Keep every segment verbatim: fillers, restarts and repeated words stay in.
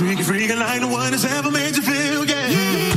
freaky, freaky like the one that's ever made you feel, yeah. yeah.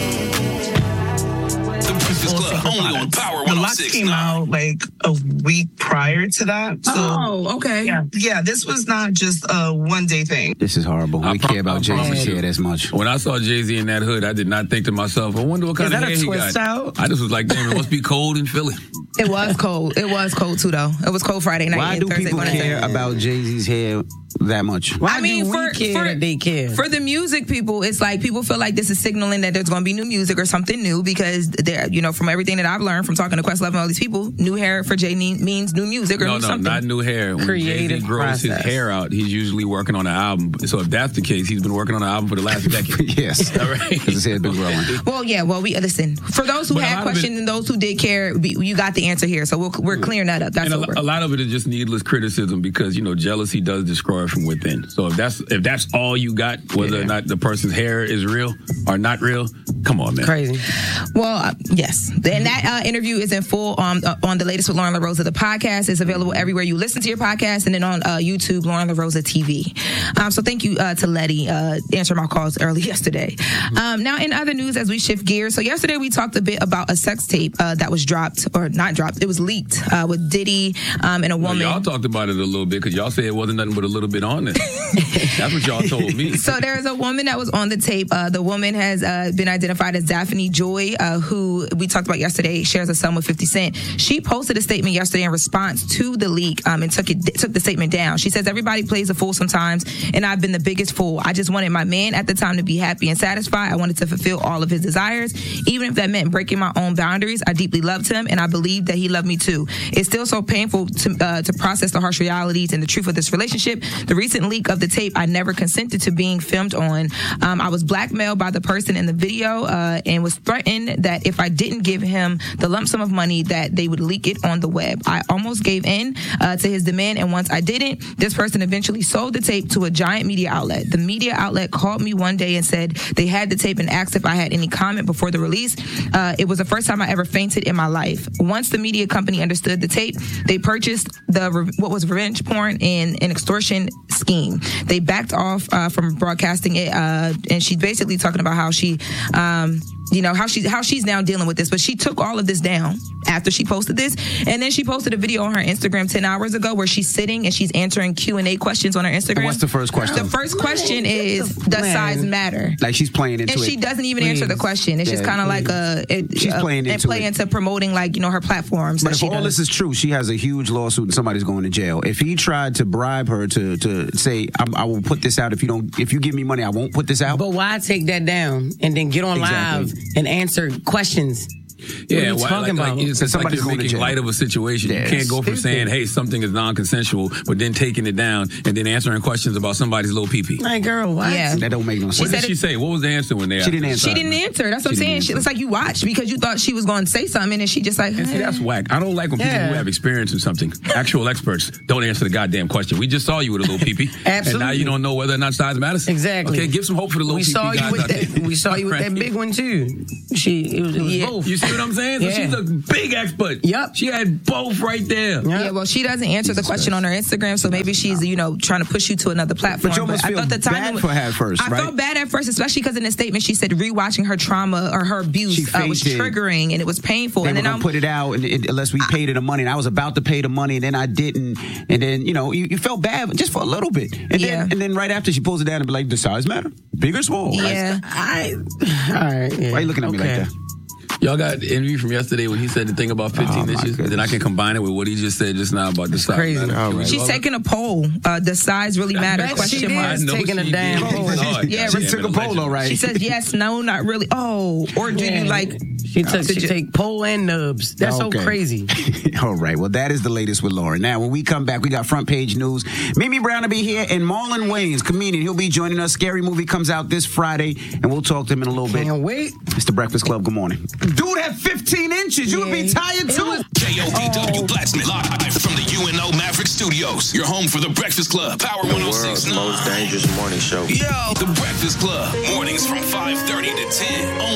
The Breakfast Club, only on Power one oh six came out like a week prior to that. So, oh, okay. Yeah, yeah, this was not just a one-day thing. This is horrible. We pro- care about Jay-Z's hair this much. When I saw Jay-Z in that hood, I did not think to myself, I wonder what kind is of hair he got. Is that a twist out? I just was like, damn, it must be cold in Philly. It was cold. It was cold, too, though. It was cold Friday night. Why and do Thursday people morning. care about Jay-Z's hair that much? Why I mean, do for, we care for, that they care? For the music people, it's like people feel like this is signaling that there's going to be new music or something new because, they're, you know, from everything that I've learned from talking to Questlove and all these people, new hair for Jay means new music or no, new no, something. not new hair. When Creative Jay-Z grows process. his hair out, he's usually working on an album. So if that's the case, he's been working on an album for the last decade. Yes. All right. Because his hair's been growing. Well, yeah, well, we listen. For those who But a had lot of questions it- and those who did care, we, you got the answer here. So we're, we're clearing that up. That's And over. a, a lot of it is just needless criticism because, you know, jealousy does destroy from within. So if that's if that's all you got, whether Yeah. or not the person's hair is real or not real, come on, man. Crazy. Well, uh, yes. And that uh, interview is in full um, uh, on the latest with Lauren LaRosa, the podcast. It's available everywhere you listen to your podcast and then on uh, YouTube, Lauren LaRosa T V. Um, so thank you uh, to Letty uh, answering my calls early yesterday. Um, now, in other news, as we shift gears, so yesterday we talked a bit about a sex tape uh, that was dropped, or not dropped, it was leaked uh, with Diddy um, and a Well, woman. y'all talked about it a little bit because y'all said it wasn't nothing but a little bit on it. That's what y'all told me. So there's a woman that was on the tape. Uh, the woman has uh, been identified as Daphne Joy, uh, who we talked about yesterday, shares a son with fifty Cent. She posted a statement yesterday in response to the leak um, and took it took the statement down. She says, everybody plays a fool sometimes, and I've been the biggest fool. I just wanted my man at the time to be happy and satisfied. I wanted to fulfill all of his desires, even if that meant breaking my own boundaries. I deeply loved him, and I believed that he loved me too. It's still so painful to, uh, to process the harsh realities and the truth of this relationship. The recent leak of the tape I never consented to being filmed on. Um, I was blackmailed by the person in the video uh, and was threatened that if I didn't give him the lump sum of money that they would leak it on the web. I almost gave in uh, to his demand, and once I didn't, this person eventually sold the tape to a giant media outlet. The media outlet called me one day and said they had the tape and asked if I had any comment before the release. Uh, it was the first time I ever fainted in my life. Once the media company understood the tape, they purchased the what was revenge porn and an extortion scheme. They backed off uh, from broadcasting it, uh, and she's basically talking about how she, um, you know, how she how she's now dealing with this. But she took all of this down after she posted this, and then she posted a video on her Instagram ten hours ago where she's sitting and she's answering Q and A questions on her Instagram. And what's the first question? The first question is, does size matter? Like she's playing into and it. she doesn't even answer the question. It's Yeah, just kind of like a it, She's uh, playing and into play it. into promoting, like, you know, her platforms. But that if she all does. this is true, she has a huge lawsuit and somebody's going to jail. If he tried to bribe her to to say, I'm, I will put this out if you don't, if you give me money, I won't put this out. But why take that down and then get on Exactly. live and answer questions? Yeah, what are you why- talking like, about? like, it's, it's like Somebody's you're going to making jail. light of a situation. Yeah, you can't go from stupid. saying, hey, something is non-consensual, but then taking it down and then answering questions about somebody's little pee-pee. Like, girl, what? Yeah. That don't make no What sense. did said she it- say? What was the answer when they She didn't asked answer. She didn't answer. That's what I'm She didn't saying. She, answer. it's like you watched because you thought she was going to say something, and she just like, And see, that's whack. I don't like when people Yeah. who have experience in something, actual experts, don't answer the goddamn question. We just saw you with a little pee-pee. And now Absolutely. you don't know whether or not size matters. Exactly. Okay, give some hope for the little We pee-pee saw you guys with out there. that. We saw you with that Right? big one too. She, it was, it was Yeah. both. You see what I'm saying? So Yeah. she's a big expert. Yep. She had both right there. Yeah. Yeah, well, she doesn't answer the question on her Instagram, so maybe she's, you know, trying to push you to another platform. But you almost I feel thought the timing bad was- for her at first, I right? felt bad at first, especially because in the statement she said rewatching her trauma or her She abuse uh, was fainted. triggering and it was painful. They and were then gonna I'm put it out and, and, unless we paid her the money. And I was about to pay the money, and then I didn't. And then you know, you, you felt bad just for a little bit. And Yeah. then and then right after she pulls it down and be like, "Does size matter? Big or small?" yeah. I, all right. Yeah. Why are you looking at me Okay. like that? Y'all got the interview from yesterday when he said the thing about fifteen Oh, my inches, and then I can combine it with what he just said just now about the size. crazy. matter. All Can we right. do She's all that? taking a poll. Uh, does size really matter? bet she Question did. mark. I know taking a she damn did. poll. Lord, Yeah, goddamn she it, took a poll, legend. all right. She says yes, no, not really. Oh, or do Yeah. you like? She took Did she you- take pole and nubs. That's so Okay. crazy. All right. Well, that is the latest with Lauren. Now, when we come back, we got front page news. Mimi Brown will be here, and Marlon Wayans, comedian, he'll be joining us. Scary Movie comes out this Friday, and we'll talk to him in a little bit. Can't wait. It's the Breakfast Club. Good morning. Dude had fifteen inches. You would be tired too. K O D W Blacksmith live from the U N O Maverick Studios. Your home for the Breakfast Club. Power The one oh world's six most point nine. dangerous morning show. Yo, the Breakfast Club. Mornings from five thirty to ten. Only